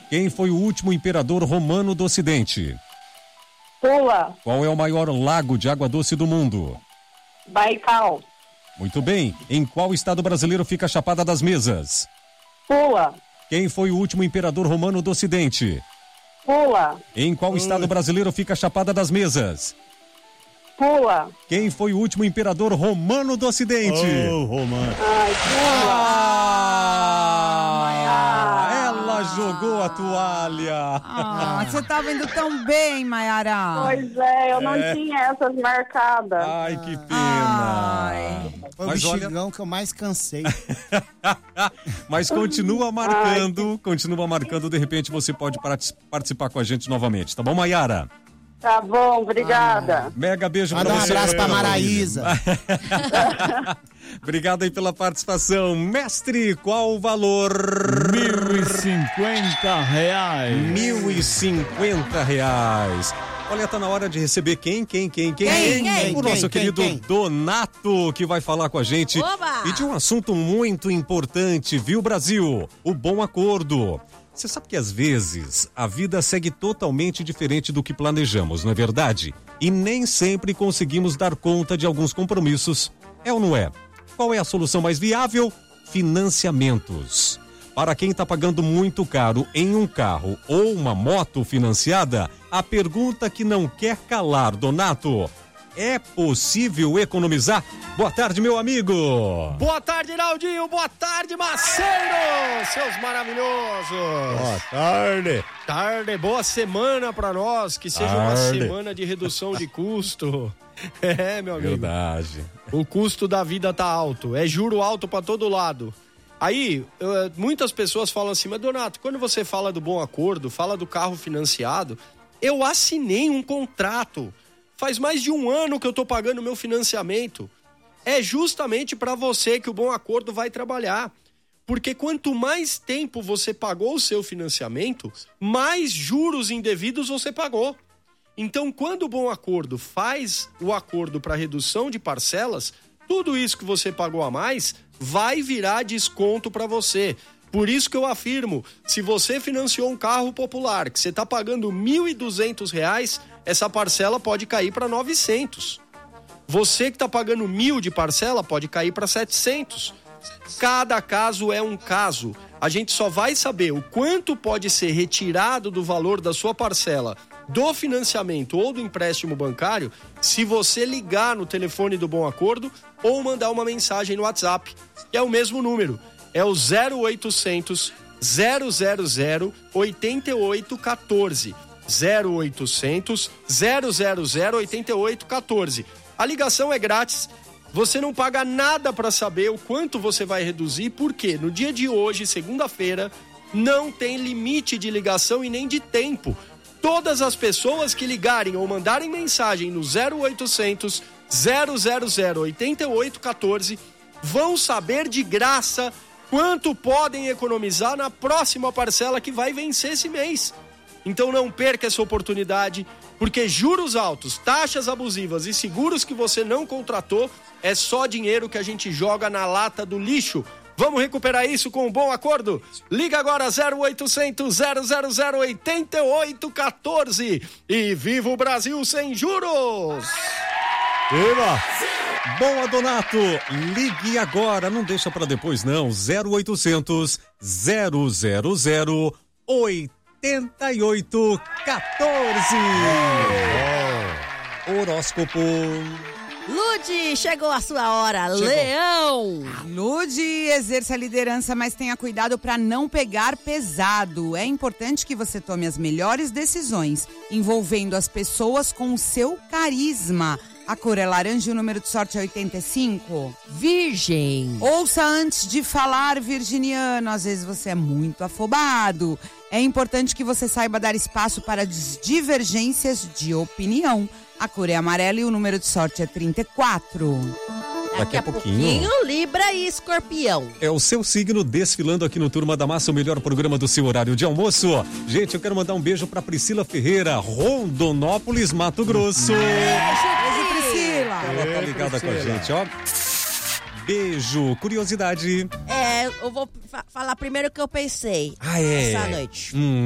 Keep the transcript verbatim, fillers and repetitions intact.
Quem foi o último imperador romano do Ocidente? Pula. Qual é o maior lago de água doce do mundo? Baikal. Muito bem. Em qual estado brasileiro fica a Chapada das Mesas? Pula. Quem foi o último imperador romano do Ocidente? Pula. Em qual hum. estado brasileiro fica a Chapada das Mesas? Pula. Quem foi o último imperador romano do Ocidente? Oh, romano. Ai, pula. Ah, ela jogou a toalha. Ah, você tava indo tão bem, Mayara. Pois é, eu não É. tinha essas marcadas. Ai, que pena. Ai. Foi o Mas olha- bexigão que eu mais cansei. Mas continua marcando, continua marcando, de repente você pode partic- participar com a gente novamente, tá bom, Mayara? Tá bom, obrigada. Mega beijo Manda pra um você. abraço pra Maraísa. Obrigado aí pela participação. Mestre, qual o valor? Mil e cinquenta reais. Mil e cinquenta reais. Olha, tá na hora de receber quem, quem, quem, quem? Quem, quem, o nosso quem, querido quem? Donato, que vai falar com a gente. Oba! E de um assunto muito importante, viu, Brasil? O bom acordo. Você sabe que às vezes a vida segue totalmente diferente do que planejamos, não é verdade? E nem sempre conseguimos dar conta de alguns compromissos. É ou não é? Qual é a solução mais viável? Financiamentos. Para quem está pagando muito caro em um carro ou uma moto financiada, a pergunta que não quer calar, Donato: é possível economizar? Boa tarde, meu amigo! Boa tarde, Naldinho. Boa tarde, Maceiro. Seus maravilhosos. Boa tarde. Tarde, boa semana pra nós. Que seja uma Tarde. semana de redução de custo. É, meu amigo. Verdade. O custo da vida tá alto. É juro alto pra todo lado. Aí, eh, muitas pessoas falam assim, mas Donato, quando você fala do bom acordo, fala do carro financiado, eu assinei um contrato. Faz mais de um ano que eu tô pagando meu financiamento. É justamente para você que o bom acordo vai trabalhar. Porque quanto mais tempo você pagou o seu financiamento, mais juros indevidos você pagou. Então, quando o bom acordo faz o acordo para redução de parcelas, tudo isso que você pagou a mais vai virar desconto para você. Por isso que eu afirmo, se você financiou um carro popular, que você está pagando mil e duzentos reais, essa parcela pode cair para novecentos. Você que está pagando mil de parcela pode cair para setecentos. Cada caso é um caso. A gente só vai saber o quanto pode ser retirado do valor da sua parcela do financiamento ou do empréstimo bancário se você ligar no telefone do Bom Acordo ou mandar uma mensagem no WhatsApp, que é o mesmo número. É o zero oitocentos, zero zero zero, oito oito um quatro. zero oitocentos, zero zero zero, oito oito um quatro. A ligação é grátis. Você não paga nada para saber o quanto você vai reduzir, porque no dia de hoje, segunda-feira, não tem limite de ligação e nem de tempo. Todas as pessoas que ligarem ou mandarem mensagem no zero oitocentos, zero zero zero, oito oito um quatro vão saber de graça quanto podem economizar na próxima parcela que vai vencer esse mês. Então não perca essa oportunidade, porque juros altos, taxas abusivas e seguros que você não contratou é só dinheiro que a gente joga na lata do lixo. Vamos recuperar isso com um bom acordo? Liga agora zero oitocentos, zero zero zero, oito oito um quatro e viva o Brasil sem juros! Viva! Boa, Donato! Ligue agora, não deixa pra depois não. zero oitocentos, zero zero zero, oito oito um quatro. Horóscopo. Lude, chegou a sua hora. Chegou. Leão. Lude, exerça a liderança, mas tenha cuidado para não pegar pesado. É importante que você tome as melhores decisões, envolvendo as pessoas com o seu carisma. A cor é laranja e o número de sorte é oitenta e cinco. Virgem. Ouça antes de falar, virginiano. Às vezes você é muito afobado. É importante que você saiba dar espaço para as divergências de opinião. A cor é amarela e o número de sorte é trinta e quatro. Daqui a pouquinho. Libra e Escorpião. É o seu signo desfilando aqui no Turma da Massa, o melhor programa do seu horário de almoço. Gente, eu quero mandar um beijo pra Priscila Ferreira, Rondonópolis, Mato Grosso. Beijo, Priscila. Ela tá ligada com a gente, ó. Beijo. Curiosidade. É, eu vou fa- falar primeiro o que eu pensei Ah, é? essa noite. Hum.